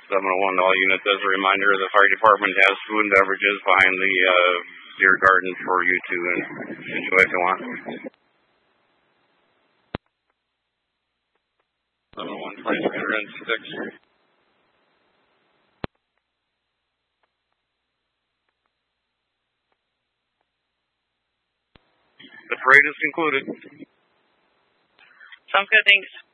701 to all units. As a reminder, the fire department has food and beverages behind the beer garden for you to enjoy if you want. 701, 2606. The parade is concluded. Sounds good, thanks.